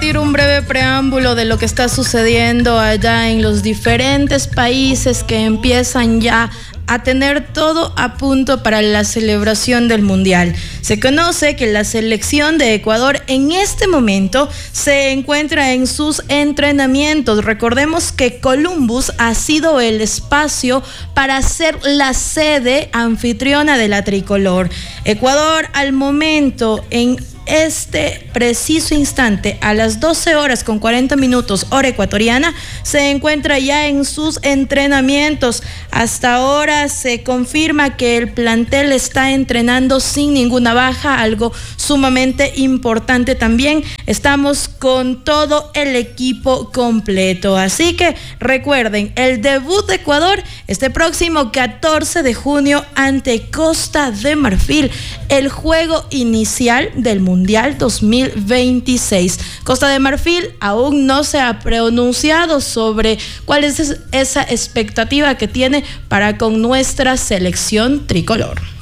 compartir un breve preámbulo de lo que está sucediendo allá en los diferentes países que empiezan ya a tener todo a punto para la celebración del Mundial. Se conoce que la selección de Ecuador en este momento se encuentra en sus entrenamientos. Recordemos que Columbus ha sido el espacio para ser la sede anfitriona de la tricolor. Ecuador al momento, en este preciso instante, a las 12:40 hora ecuatoriana, se encuentra ya en sus entrenamientos. Hasta ahora se confirma que el plantel está entrenando sin ninguna baja, algo sumamente importante también. Estamos con todo el equipo completo. Así que recuerden, el debut de Ecuador este próximo 14 de junio ante Costa de Marfil, el juego inicial del Mundial 2026. Costa de Marfil aún no se ha pronunciado sobre cuál es esa expectativa que tiene para con nuestra selección tricolor.